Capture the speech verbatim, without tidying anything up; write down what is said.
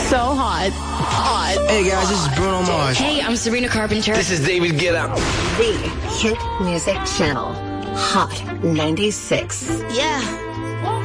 So hot. Hot. Hey guys, this is Bruno Mars. Hey, I'm Sabrina Carpenter. This is David Guetta. The Hit Music Channel. Hot ninety-six. Yeah.